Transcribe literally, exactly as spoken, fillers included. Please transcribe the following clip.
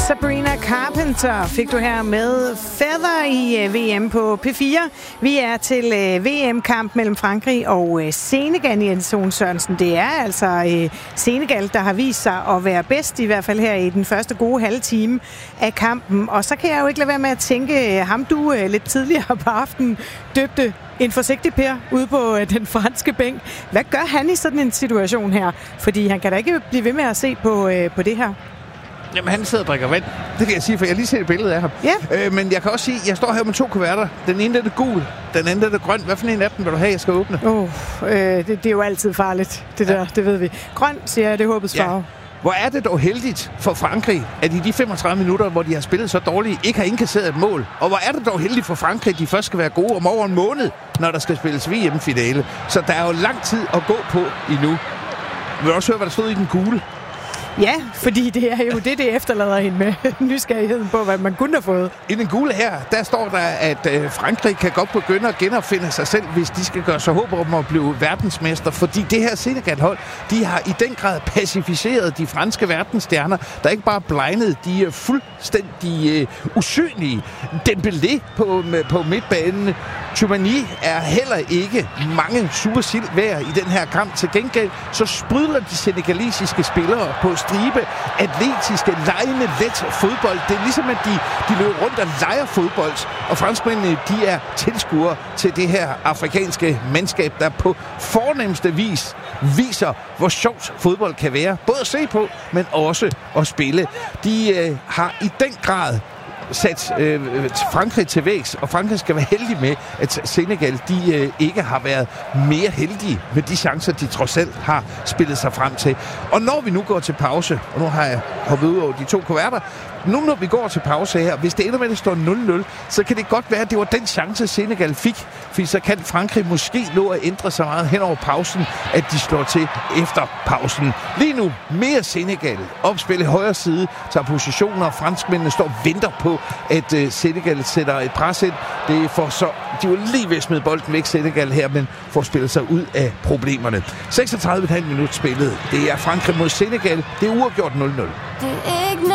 Sabrina Carpenter fik du her med Feather i V M på P fire. Vi er til V M-kamp mellem Frankrig og Senegal, Jens Ove Sørensen. Det er altså Senegal, der har vist sig at være bedst, i hvert fald her i den første gode halve time af kampen. Og så kan jeg jo ikke lade være med at tænke, ham du lidt tidligere på aftenen døbte en forsigtig Per ude på den franske bænk. Hvad gør han i sådan en situation her? Fordi han kan da ikke blive ved med at se på, på det her. Jamen, han sidder og drikker vand. Det kan jeg sige, for jeg har lige set et billede af ham. Ja. Øh, men jeg kan også sige, at jeg står her med to kuverter. Den ene er gul, den anden er grøn. Hvad for en af dem vil du have, jeg skal åbne? Oh, øh, det, det er jo altid farligt, det der, ja. Det ved vi. Grøn, siger jeg, det er håbets farve. Ja. Hvor er det dog heldigt for Frankrig, at i de femogtredive minutter, hvor de har spillet så dårligt, ikke har indkasseret et mål. Og hvor er det dog heldigt for Frankrig, at de først skal være gode om over en måned, når der skal spilles V M-finale. Så der er jo lang tid at gå på endnu. Vil du også høre, hvad der stod i den gule? Ja, fordi det er jo det, det efterlader hende med nysgerrigheden på, hvad man kunne have fået. I den gule her, der står der, at øh, Frankrig kan godt begynde at genopfinde sig selv, hvis de skal gøre sig håb om at blive verdensmester. Fordi det her Senegal-hold, de har i den grad pacificeret de franske verdensstjerner, der ikke bare blegnet, de er fuldstændig øh, usynlige. Dembélé på, med, på midtbanen, Tchouaméni er heller ikke mange supersild værd i den her kamp. Til gengæld så sprudler de senegalesiske spillere på stribe, atletiske, legende, let fodbold. Det er ligesom, at de, de løber rundt og leger fodbold, og franskmændene, de er tilskuere til det her afrikanske mandskab, der på fornemmeste vis viser, hvor sjovt fodbold kan være. Både at se på, men også at spille. De øh, har i den grad sat øh, Frankrig til vægs, og Frankrig skal være heldig med, at Senegal de øh, ikke har været mere heldige med de chancer, de trods alt har spillet sig frem til. Og når vi nu går til pause, og nu har jeg hoppet ud over de to kuverter, nu når vi går til pause her, hvis det ender med, at det står nul nul, så kan det godt være, at det var den chance, Senegal fik, fordi så kan Frankrig måske nå at ændre sig meget hen over pausen, at de slår til efter pausen. Lige nu, mere Senegal. Opspil i højre side, tager positioner, og franskmændene står og venter på, at uh, Senegal sætter et pres ind. Det får så, de var lige ved at smide bolden væk, Senegal her, men får spillet sig ud af problemerne. seksogtredive komma fem minut spillet. Det er Frankrig mod Senegal. Det er uafgjort nul nul.